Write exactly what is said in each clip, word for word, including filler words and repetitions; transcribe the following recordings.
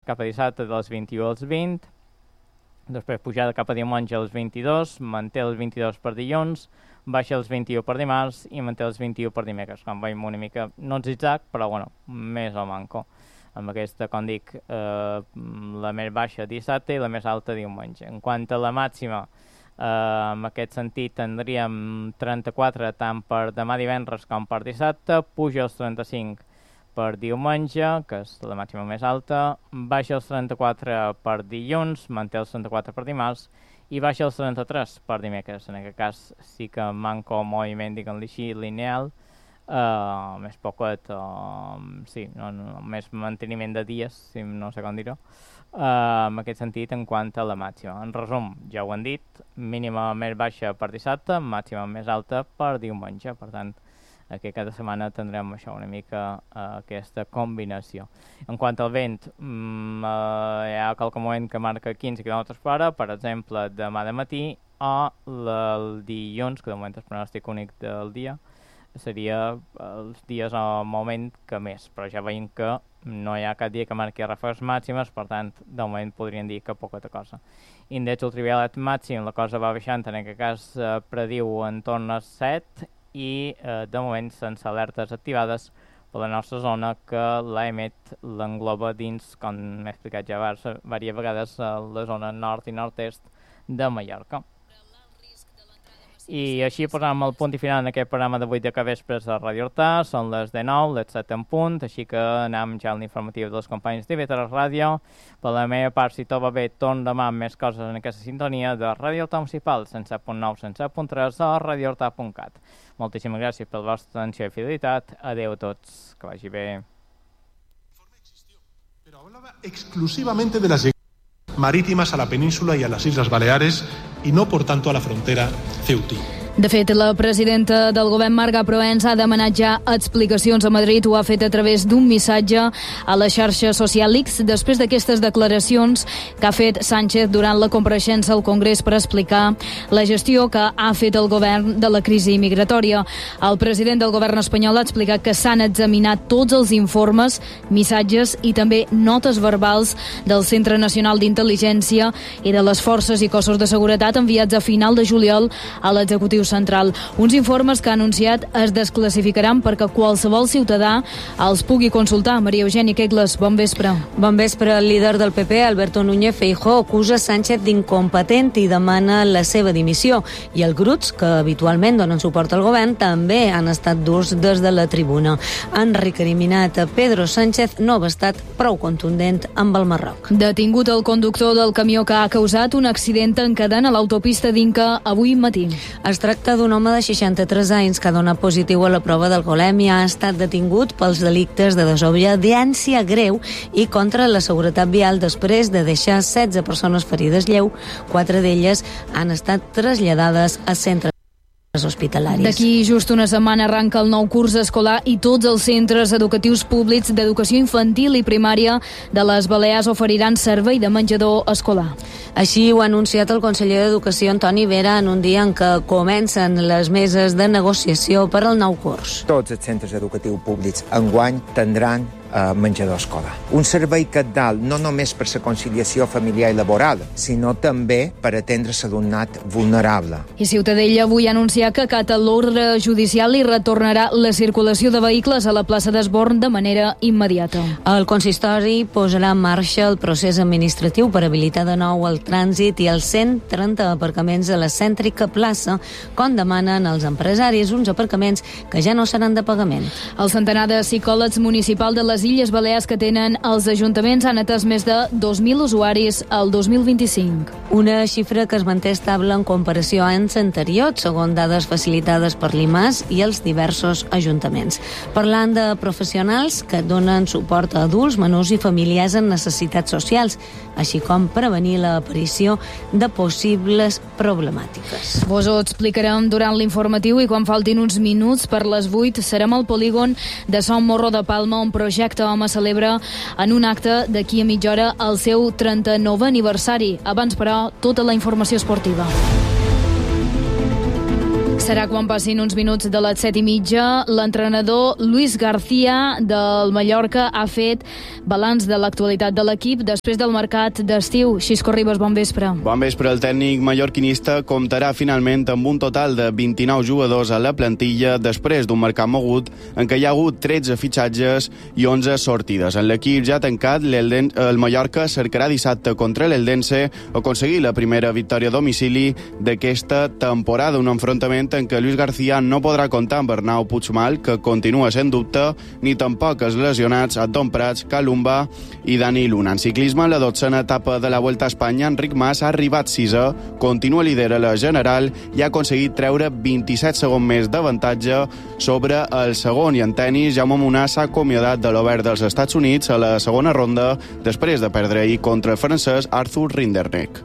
cap a dissabte dels vint-i-u als vint, després pujada cap a diumenge als vint-i-dos, manté els vint-i-dos per dilluns, baixa els vint-i-u per dimarts i manté els vint-i-u per dimecres, com veiem una mica, no zig-zag, però bueno, més o manco. Amb aquesta, com dic, eh, la més baixa dissabte i la més alta diumenge. En quant a la màxima, eh, en aquest sentit tindríem trenta-quatre tant per demà divendres com per dissabte, puja els trenta-cinc per diumenge, que és la màxima més alta, baixa els trenta-quatre per dilluns, manté els trenta-quatre per dimarts, i baixa els trenta-tres per dimecres. En aquest cas sí que manco moviment, diguem-li així, lineal, uh, més poquet, uh, sí, no, no, més manteniment de dies, si no sé com dir-ho, uh, en aquest sentit en quant a la màxima. En resum, ja ho han dit, mínima més baixa per dissabte, màxima més alta per diumenge, per tant, aquí cada setmana tindrem això, una mica uh, aquesta combinació. En quant al vent, mm, uh, hi ha qualque moment que marca quinze quilòmetres per hora, per exemple, demà de matí, o el dilluns, que de moment és pronòstic únic del dia, seria els dies o moment que més, però ja veiem que no hi ha cap dia que marqui ràfegues màximes, per tant, de moment podríem dir que poqueta cosa. Índex ultraviolet màxim, la cosa va baixant, en aquest cas uh, prediu en torn a set, i eh, de moment sense alertes activades per la nostra zona que l'A E M E T l'engloba dins, com m'he explicat ja diverses vegades, la zona nord i nord-est de Mallorca. I així posàvem el punt i final en aquest programa de vuit de capvespres a Ràdio Horta. Són les dinou, les set en punt, així que anem ja a l'informatiu dels companys de T V tres Ràdio. Per la meva part, si tot va bé, torn demà amb més coses en aquesta sintonia de Ràdio Horta Municipal, cent set punt nou, cent set punt tres o radio horta punt cat. Moltíssimes gràcies per la vostra atenció i fidelitat. Adéu a tots, que vagi bé. Pero hablaba exclusivamente de las llegadas marítimas a la península y a las Islas Baleares y no, por tanto, a la frontera ceutí. De fet, la presidenta del govern, Marga Proens, ha demanat ja explicacions a Madrid. Ho ha fet a través d'un missatge a la xarxa social X després d'aquestes declaracions que ha fet Sánchez durant la compareixença al Congrés per explicar la gestió que ha fet el govern de la crisi migratòria. El president del govern espanyol ha explicat que s'han examinat tots els informes, missatges i també notes verbals del Centre Nacional d'Intel·ligència i de les forces i cossos de seguretat enviats a final de juliol a l'executiu central. Uns informes que ha anunciat es desclassificaran perquè qualsevol ciutadà els pugui consultar. Maria Eugènia Quegles, bon vespre. Bon vespre. El líder del P P, Alberto Núñez Feijóo, acusa Sánchez d'incompetent i demana la seva dimissió. I els grups que habitualment donen suport al govern també han estat durs des de la tribuna. Han recriminat a Pedro Sánchez no haver estat prou contundent amb el Marroc. Detingut el conductor del camió que ha causat un accident en cadena a l'autopista d'Inca avui matí. Es tracta d'un home de seixanta-tres anys que ha donat positiu a la prova d'alcoholèmia. Ha estat detingut pels delictes de desobediència greu i contra la seguretat vial després de deixar setze persones ferides lleu. Quatre d'elles han estat traslladades a centres hospitalaris. D'aquí just una setmana arranca el nou curs escolar i tots els centres educatius públics d'educació infantil i primària de les Balears oferiran servei de menjador escolar. Així ho ha anunciat el conseller d'Educació, Antoni Vera, en un dia en què comencen les meses de negociació per al nou curs. Tots els centres educatius públics enguany tindran eh, menjador escolar. Un servei cabdal no només per la conciliació familiar i laboral, sinó també per atendre l'alumnat vulnerable. I Ciutadella avui ha anunciat que acata l'ordre judicial i retornarà la circulació de vehicles a la plaça d'Esborn de manera immediata. El consistori posarà en marxa el procés administratiu per habilitar de nou el trànsit i els cent trenta aparcaments a la cèntrica plaça, com demanen els empresaris, uns aparcaments que ja no seran de pagament. El centenar de psicòlegs municipals de les Illes Balears que tenen els ajuntaments han atès més de dos mil usuaris el dos mil vint-i-cinc. Una xifra que es manté estable en comparació a anys anteriors, segons dades facilitades per l'I M A S i els diversos ajuntaments. Parlant de professionals que donen suport a adults, menors i familiars en necessitats socials, així com prevenir l'aparició de possibles problemàtiques. Vos ho explicarem durant l'informatiu i quan faltin uns minuts per les vuit serem al polígon de Son Morro de Palma on Projecte Home celebra en un acte d'aquí a mitja hora el seu trenta-nouè aniversari. Abans, però, tota la informació esportiva. Serà quan passin uns minuts de les set i mitja. L'entrenador Luis García del Mallorca ha fet balanç de l'actualitat de l'equip després del mercat d'estiu. Xisco Ribas, bon vespre. Bon vespre. El tècnic mallorquinista comptarà finalment amb un total de vint-i-nou jugadors a la plantilla després d'un mercat mogut en què hi ha hagut tretze fitxatges i onze sortides. En l'equip ja tancat, el Mallorca cercarà dissabte contra l'Eldense aconseguir la primera victòria a domicili d'aquesta temporada, un enfrontament en què Luis García no podrà comptar amb Arnau Puigmal, que continua sent dubte, ni tampoc els lesionats Adon Prats, Calumba i Dani Luna. En ciclisme, la dotzena etapa de la Vuelta a Espanya, Enric Mas ha arribat sisè, continua líder a la general i ha aconseguit treure vint-i-set segons més d'avantatge sobre el segon. I en tenis, Jaume Munar s'ha acomiadat de l'Obert dels Estats Units a la segona ronda després de perdre ahir contra el francès Arthur Rinderknecht.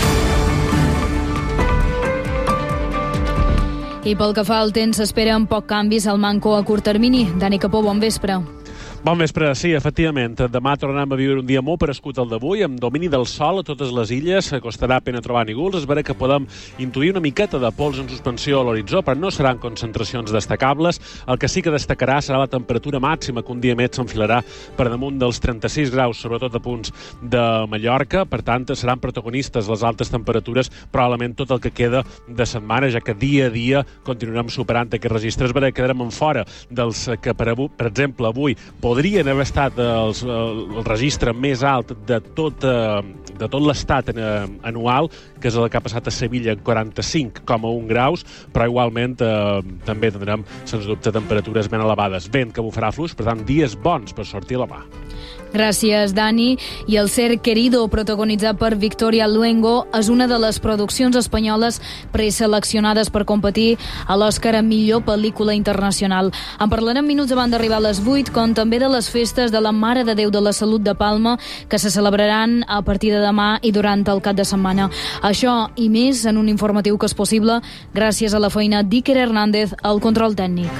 I pel que fa al temps, s'esperen poc canvis al manco a curt termini. Dani Capó, bon vespre. Bon vespre, sí, efectivament. Demà tornarem a viure un dia molt parescut al d'avui, amb domini del sol a totes les illes. Costarà pena trobar nígols. Es verà que podem intuir una miqueta de pols en suspensió a l'horitzó, però no seran concentracions destacables. El que sí que destacarà serà la temperatura màxima, que un dia més s'enfilarà per damunt dels trenta-sis graus, sobretot a punts de Mallorca. Per tant, seran protagonistes les altes temperatures, probablement tot el que queda de setmana, ja que dia a dia continuarem superant aquests registres. Es verà que quedarem en fora dels que, per, avui, per exemple, avui podrien haver estat els, el registre més alt de tot, de tot l'estat anual, que és el que ha passat a Sevilla en quaranta-cinc coma un graus, però igualment eh, també tindrem, sens dubte, temperatures ben elevades. Vent que bufarà fluix, per tant, dies bons per sortir a la mà. Gràcies, Dani. I El ser querido, protagonitzat per Victoria Luengo, és una de les produccions espanyoles preseleccionades per competir a l'Oscar a millor pel·lícula internacional. En parlarem minuts abans d'arribar a les vuit, com també de les festes de la Mare de Déu de la Salut de Palma, que se celebraran a partir de demà i durant el cap de setmana. Això i més en un informatiu que és possible gràcies a la feina d'Iker Hernández al control tècnic.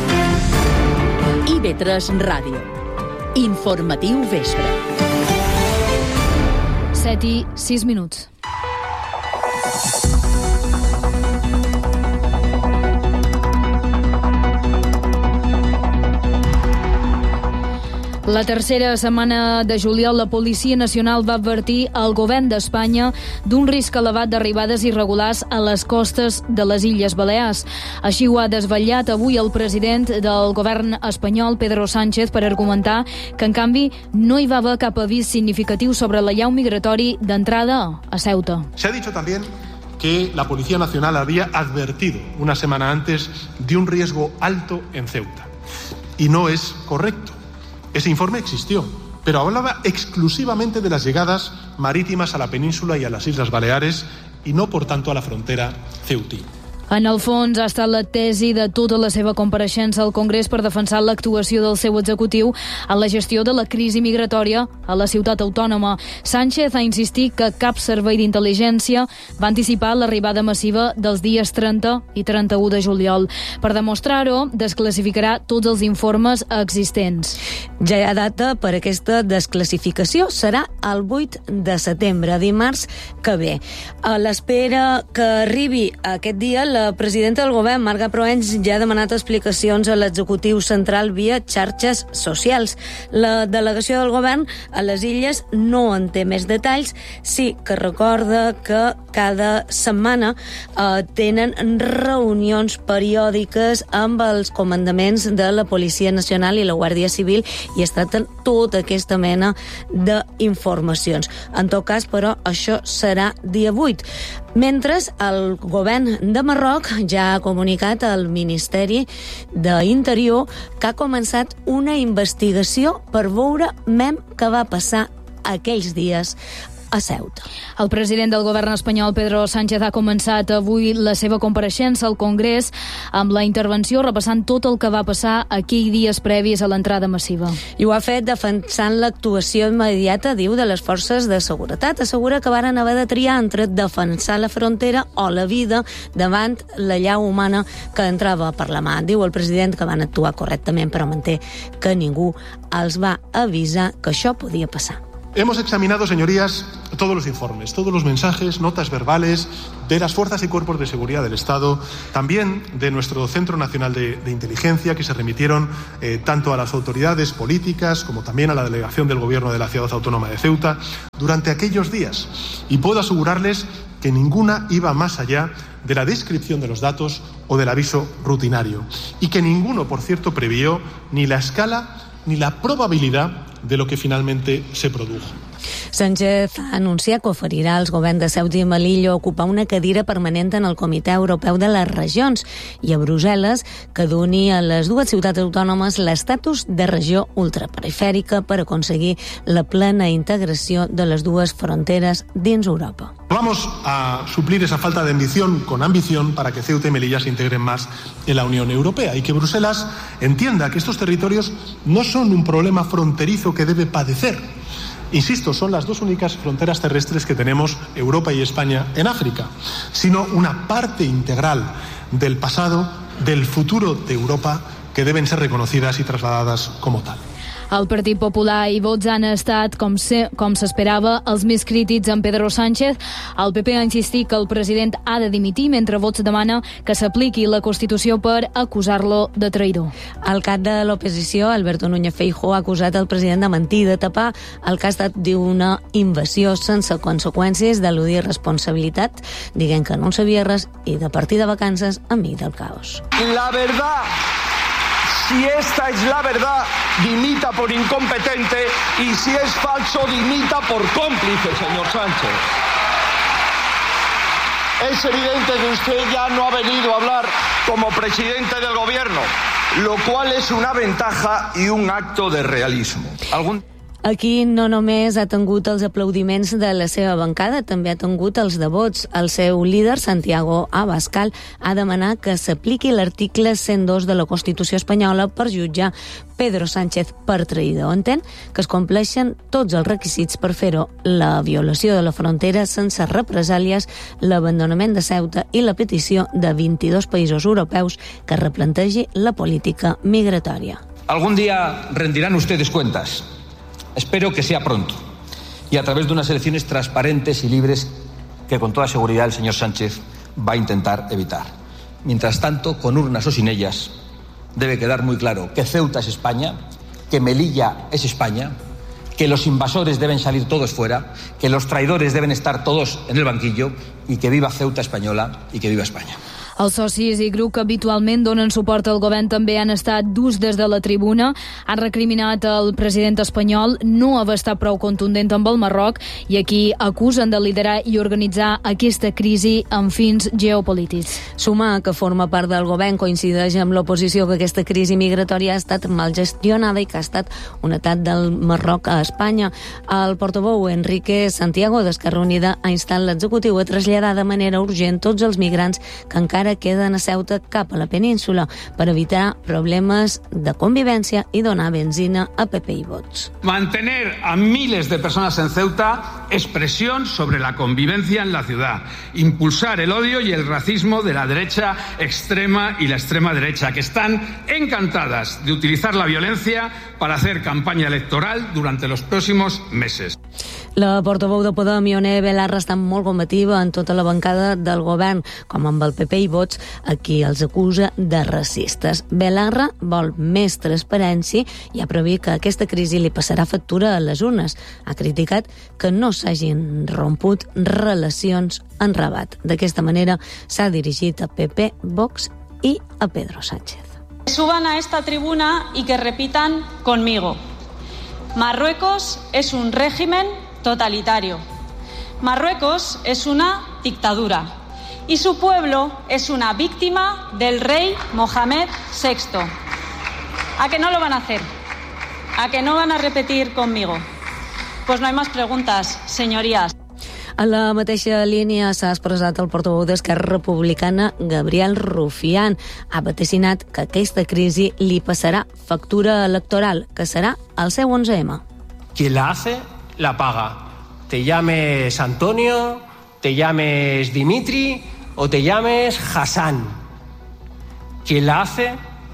I V tres Ràdio. Informatiu vespre. set i sis minuts. La tercera setmana de juliol, la Policia Nacional va advertir al govern d'Espanya d'un risc elevat d'arribades irregulars a les costes de les Illes Balears. Així ho ha desvetllat avui el president del govern espanyol, Pedro Sánchez, per argumentar que, en canvi, no hi va haver cap avís significatiu sobre l'allau migratori d'entrada a Ceuta. Se ha dicho también que la Policía Nacional había advertido una semana antes de un riesgo alto en Ceuta. Y no es correcto. Ese informe existió, pero hablaba exclusivamente de las llegadas marítimas a la península y a las Islas Baleares y no, por tanto, a la frontera ceutí. En el fons ha estat la tesi de tota la seva compareixença al Congrés per defensar l'actuació del seu executiu en la gestió de la crisi migratòria a la ciutat autònoma. Sánchez ha insistit que cap servei d'intel·ligència va anticipar l'arribada massiva dels dies trenta i trenta-u de juliol. Per demostrar-ho, desclassificarà tots els informes existents. Ja hi ha data per aquesta desclassificació. Serà el vuit de setembre, dimarts que ve. A l'espera que arribi aquest dia, la La presidenta del govern, Marga Proens, ja ha demanat explicacions a l'executiu central via xarxes socials. La delegació del govern a les Illes no en té més detalls, sí que recorda que cada setmana eh, tenen reunions periòdiques amb els comandaments de la Policia Nacional i la Guàrdia Civil i es tracten tota aquesta mena d'informacions. En tot cas, però, això serà dia vuit. Mentre el govern de Marroc ja ha comunicat al Ministeri d'Interior que ha començat una investigació per veure mem què va passar aquells dies a Ceuta. El president del govern espanyol, Pedro Sánchez, ha començat avui la seva compareixença al Congrés amb la intervenció repassant tot el que va passar aquells dies previs a l'entrada massiva. I ho ha fet defensant l'actuació immediata, diu, de les forces de seguretat. Assegura que varen haver de triar entre defensar la frontera o la vida davant l'allau humana que entrava per la mà. Diu el president que van actuar correctament, però manté que ningú els va avisar que això podia passar. Hemos examinado, señorías, todos los informes, todos los mensajes, notas verbales de las fuerzas y cuerpos de seguridad del Estado, también de nuestro Centro Nacional de, de Inteligencia, que se remitieron eh, tanto a las autoridades políticas como también a la delegación del Gobierno de la Ciudad Autónoma de Ceuta durante aquellos días. Y puedo asegurarles que ninguna iba más allá de la descripción de los datos o del aviso rutinario, y que ninguno, por cierto, previó ni la escala ni la probabilidad de lo que finalmente se produjo. Sánchez ha anunciat que oferirà als governs de Ceuta i Melilla ocupar una cadira permanent en el Comitè Europeu de les Regions i a Brussel·les que doni a les dues ciutats autònomes l'estatus de regió ultraperifèrica per aconseguir la plena integració de les dues fronteres dins Europa. Vamos a suplir esa falta de ambición con ambición para que Ceuta y Melilla se integren más en la Unión Europea y que Bruselas entienda que estos territorios no son un problema fronterizo que debe padecer. Insisto, son las dos únicas fronteras terrestres que tenemos Europa y España en África, sino una parte integral del pasado, del futuro de Europa, que deben ser reconocidas y trasladadas como tal. El Partit Popular i Vox han estat, com se, com s'esperava, els més crítics en Pedro Sánchez. El P P ha insistit que el president ha de dimitir, mentre Vox demana que s'apliqui la Constitució per acusar-lo de traïdor. El cap de l'oposició, Alberto Núñez Feijóo, ha acusat el president de mentir, de tapar el que ha estat d'una invasió sense conseqüències, d'eludir responsabilitat, dient que no en sabia res i de partir de vacances enmig del caos. La verdad... Si esta es la verdad, dimita por incompetente, y si es falso, dimita por cómplice, señor Sánchez. Es evidente que usted ya no ha venido a hablar como presidente del gobierno, lo cual es una ventaja y un acto de realismo. ¿Algún... Aquí no només ha tingut els aplaudiments de la seva bancada, també ha tingut els de vots. El seu líder, Santiago Abascal, ha demanat que s'apliqui l'article cent dos de la Constitució espanyola per jutjar Pedro Sánchez per traïdor. Entén que es compleixen tots els requisits per fer-ho: la violació de la frontera sense represàlies, l'abandonament de Ceuta i la petició de vint-i-dos països europeus que replantegi la política migratòria. Algún día rendirán ustedes cuentas. Espero que sea pronto y a través de unas elecciones transparentes y libres que con toda seguridad el señor Sánchez va a intentar evitar. Mientras tanto, con urnas o sin ellas, debe quedar muy claro que Ceuta es España, que Melilla es España, que los invasores deben salir todos fuera, que los traidores deben estar todos en el banquillo y que viva Ceuta española y que viva España. Els socis i grup que habitualment donen suport al govern també han estat durs des de la tribuna. Han recriminat el president espanyol no haver estat prou contundent amb el Marroc i aquí acusen de liderar i organitzar aquesta crisi amb fins geopolítics. Sumar que forma part del govern coincideix amb l'oposició que aquesta crisi migratòria ha estat mal gestionada i que ha estat un atac del Marroc a Espanya. El portaveu Enrique Santiago d'Esquerra Unida ha instat l'executiu a traslladar de manera urgent tots els migrants que encara queden a Ceuta cap a la península per evitar problemes de convivència i donar benzina a P P i Vox. Mantener a miles de personas en Ceuta es presión sobre la convivencia en la ciudad. Impulsar el odio y el racismo de la derecha extrema y la extrema derecha, que están encantadas de utilizar la violencia para hacer campaña electoral durante los próximos meses. La portaveu de Podem, Ione Belarra, està molt combativa en tota la bancada del govern, com amb el P P i Vox, a qui els acusa de racistes. Belarra vol més transparència i ha previst que aquesta crisi li passarà factura a les urnes. Ha criticat que no s'hagin romput relacions en Rabat. D'aquesta manera s'ha dirigit a P P, Vox i a Pedro Sánchez. Suban a esta tribuna y que repitan conmigo. Marruecos es un régimen totalitario. Marruecos es una dictadura y su pueblo es una víctima del rey Mohamed sexto. ¿A que no lo van a hacer? ¿A que no van a repetir conmigo? Pues no hay más preguntas, señorías. A la mateixa línia s'ha expressat el portaveu d'Esquerra Republicana, Gabriel Rufián. Ha vaticinat que aquesta crisi li passarà factura electoral, que serà el seu once eme. Quien la hace, la paga. Te llames Antonio, te llames Dimitri o te llames Hassan. Quien la hace,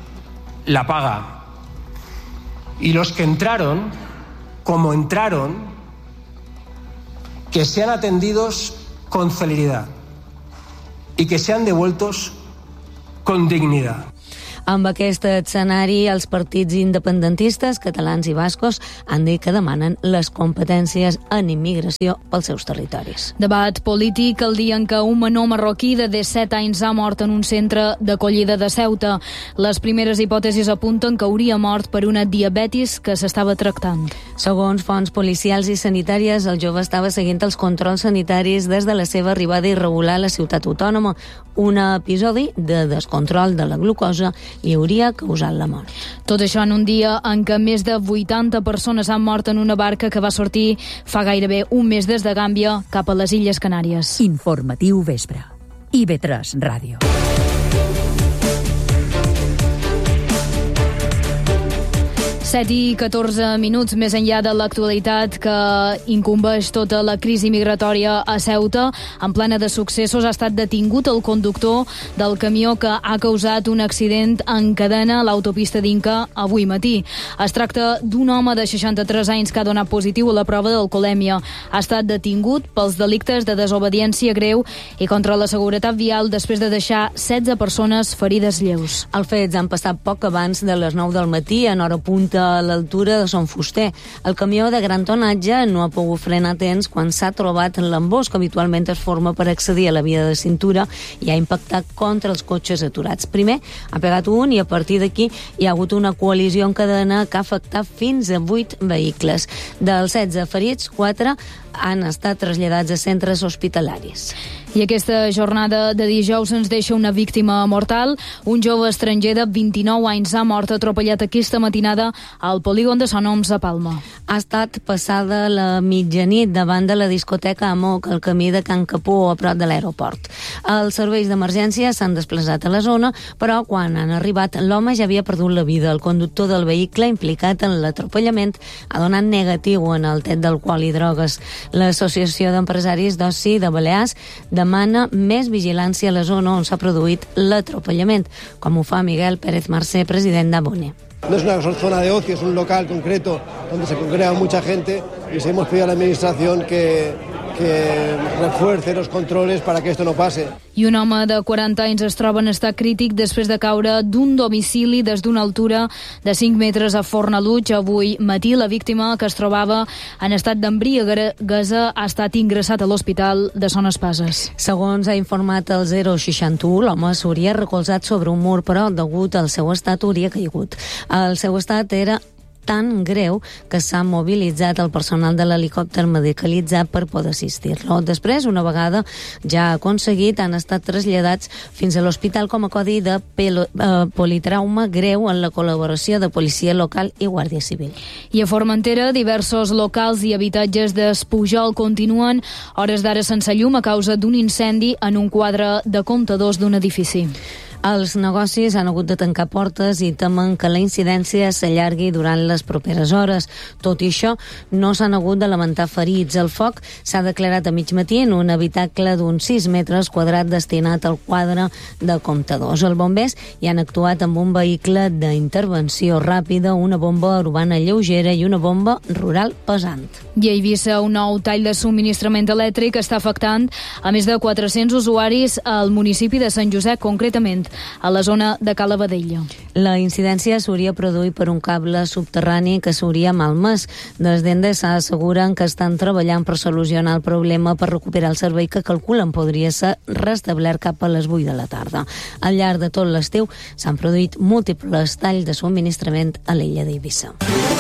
la paga. Y los que entraron, como entraron, que sean atendidos con celeridad y que sean devueltos con dignidad. Amb aquest escenari, els partits independentistes, catalans i bascos, han dit que demanen les competències en immigració pels seus territoris. Debat polític el dia en què un menor marroquí de disset anys ha mort en un centre d'acollida de Ceuta. Les primeres hipòtesis apunten que hauria mort per una diabetis que s'estava tractant. Segons fonts policials i sanitàries, el jove estava seguint els controls sanitaris des de la seva arribada irregular a la ciutat autònoma. Un episodi de descontrol de la glucosa li hauria causat la mort. Tot això en un dia en què més de vuitanta persones han mort en una barca que va sortir fa gairebé un mes des de Gàmbia cap a les Illes Canàries. Informatiu vespre. I B tres Ràdio. set i catorze minuts més enllà de l'actualitat que incumbeix tota la crisi migratòria a Ceuta. En plena de successos ha estat detingut el conductor del camió que ha causat un accident en cadena a l'autopista d'Inca avui matí. Es tracta d'un home de seixanta-tres anys que ha donat positiu a la prova d'alcoholèmia. Ha estat detingut pels delictes de desobediència greu i contra la seguretat vial després de deixar setze persones ferides lleus. Els fets han passat poc abans de les nou del matí en hora punta a l'altura de Son Fuster. El camió de gran tonatge no ha pogut frenar a temps quan s'ha trobat l'embós que habitualment es forma per accedir a la via de cintura i ha impactat contra els cotxes aturats. Primer ha pegat un i a partir d'aquí hi ha hagut una col·lisió en cadena que ha afectat fins a vuit vehicles. Dels setze ferits, quatre han estat traslladats a centres hospitalaris. I aquesta jornada de dijous ens deixa una víctima mortal. Un jove estranger de vint-i-nou anys ha mort atropellat aquesta matinada al polígon de Sant Oms a Palma. Ha estat passada la mitjanit davant de la discoteca Amok, al camí de Can Capó, a prop de l'aeroport. Els serveis d'emergència s'han desplaçat a la zona, però quan han arribat l'home ja havia perdut la vida. El conductor del vehicle implicat en l'atropellament ha donat negatiu en el tet d'alcohol i drogues. L'Associació d'Empresaris d'Oci de Balears demana més vigilància a la zona on s'ha produït l'atropellament, com ho fa Miguel Pérez Marcé, president d'Abone. No es una zona de ocio, es un local concreto donde se congrega mucha gente y se hemos pedido a la administración que, que refuerce los controles para que esto no pase. I un home de quaranta anys es troba en estat crític després de caure d'un domicili des d'una altura de cinc metres a Fornalutx. Avui matí la víctima, que es trobava en estat d'embriaguesa, ha estat ingressat a l'hospital de Son Espases. Segons ha informat el zero seixanta u, l'home s'hauria recolzat sobre un mur, però degut al seu estat hauria caigut. El seu estat era tan greu que s'ha mobilitzat el personal de l'helicòpter medicalitzat per poder assistir-lo. Després, una vegada ja aconseguit, han estat traslladats fins a l'hospital com a codi de pelo, eh, politrauma greu en la col·laboració de policia local i Guàrdia Civil. I a Formentera, diversos locals i habitatges d'Espujol continuen hores d'ara sense llum a causa d'un incendi en un quadre de comptadors d'un edifici. Els negocis han hagut de tancar portes i temen que la incidència s'allargui durant les properes hores. Tot i això, no s'han hagut de lamentar ferits. El foc s'ha declarat a mig matí en un habitacle d'uns sis metres quadrats destinat al quadre de comptadors. Els bombers hi han actuat amb un vehicle d'intervenció ràpida, una bomba urbana lleugera i una bomba rural pesant. I a Eivissa, un nou tall de subministrament elèctric està afectant a més de quatre-cents usuaris al municipi de Sant Josep, concretament a la zona de Cala Badella. La incidència s'hauria produït per un cable subterrani que s'hauria malmès. Des d'Endesa asseguren que estan treballant per solucionar el problema per recuperar el servei que calculen podria ser restablert cap a les vuit de la tarda. Al llarg de tot l'estiu s'han produït múltiples talls de subministrament a l'illa d'Eivissa.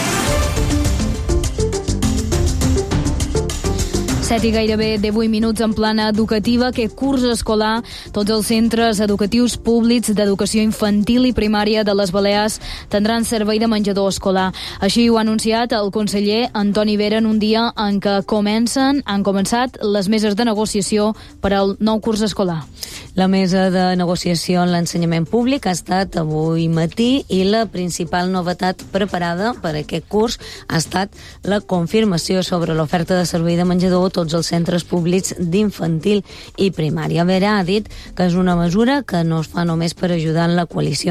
set i gairebé divuit minuts en plana educativa. Aquest curs escolar, tots els centres educatius públics d'educació infantil i primària de les Balears tindran servei de menjador escolar. Així ho ha anunciat el conseller Antoni Vera en un dia en què comencen, han començat les meses de negociació per al nou curs escolar. La mesa de negociació en l'ensenyament públic ha estat avui matí i la principal novetat preparada per aquest curs ha estat la confirmació sobre l'oferta de servei de menjador a tots els centres públics d'infantil i primària. Vera ha dit que és una mesura que no es fa només per ajudar en la coalició